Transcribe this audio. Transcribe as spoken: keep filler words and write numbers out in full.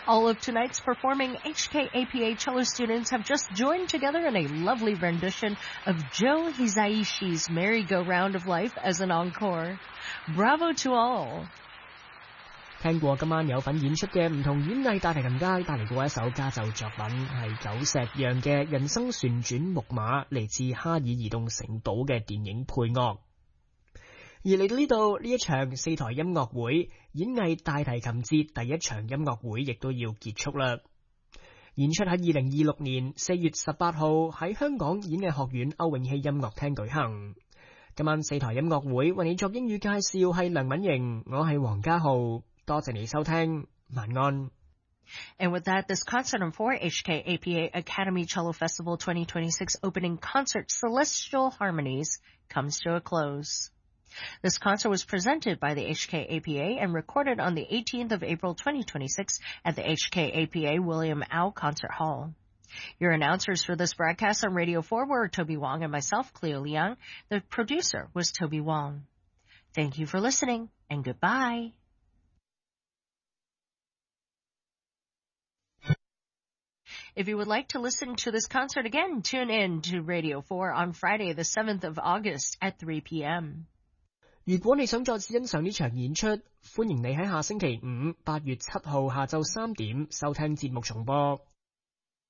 All of tonight's performing H K A P A cello students have just joined together in a lovely rendition of Joe Hisaishi's Merry-Go-Round of Life as an encore. Bravo to all! 聽過今晚有份演出嘅唔同演藝大提琴家帶嚟過一首家奏作品，係久石讓嘅《人生旋轉木馬》，嚟自哈爾移動城堡嘅電影配樂。而嚟到呢度，呢一場四台音樂會演藝大提琴節第一場音樂會亦都要結束啦。演出喺二零二六年四月十八號喺香港演藝學院歐永熙音樂廳舉行。今晚四台音樂會為你作英語介紹係梁敏瑩，我係黃家浩，多謝你收聽，晚安。 And with that, this concert on four H K A P A Academy Cello Festival twenty twenty-six opening concert Celestial Harmonies comes to a close. This concert was presented by the H K A P A and recorded on the eighteenth of April twenty twenty-six at the H K A P A William Au Concert Hall. Your announcers for this broadcast on Radio four were Toby Wong and myself, Cleo Liang. The producer was Toby Wong. Thank you for listening, and goodbye. If you would like to listen to this concert again, tune in to Radio four on Friday the seventh of August at three p.m. 如果你想再次欣賞呢場演出，歡迎你喺下星期五八月七號下晝三點收聽節目重播。